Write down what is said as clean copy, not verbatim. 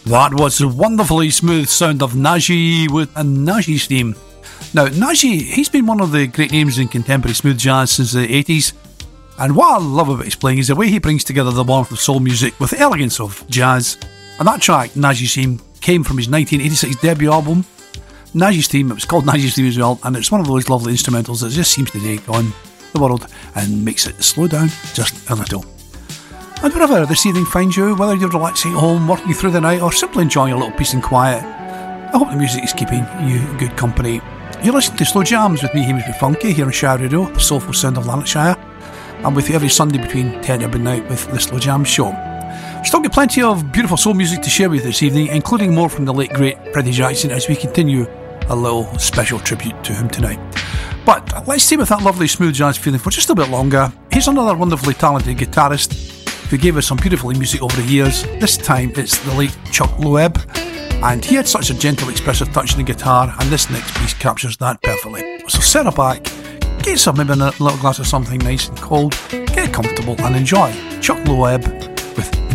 That was the wonderfully smooth sound of Naji with a Naji's theme. Now, Naji, he's been one of the great names in contemporary smooth jazz since the 80s. And what I love about his playing is the way he brings together the warmth of soul music with the elegance of jazz. And that track, Naji's theme, came from his 1986 debut album, Naji's theme. It was called Naji's theme as well, and it's one of those lovely instrumentals that just seems to take on the world and makes it slow down just a little. And wherever this evening finds you, whether you're relaxing at home, working through the night, or simply enjoying a little peace and quiet, I hope the music is keeping you good company. You're listening to Slow Jams with me, Hamish Funky, here on Shire Radio, the soulful sound of Lanarkshire. I'm with you every Sunday between 10 and midnight with the Slow Jams show. Still got plenty of beautiful soul music to share with you this evening, including more from the late great Freddie Jackson, as we continue a little special tribute to him tonight. But let's stay with that lovely smooth jazz feeling for just a bit longer. Here's another wonderfully talented guitarist who gave us some beautiful music over the years. This time it's the late Chuck Loeb, and he had such a gentle, expressive touch on the guitar, and this next piece captures that perfectly. So settle back, get yourself maybe a little glass of something nice and cold, get comfortable and enjoy Chuck Loeb with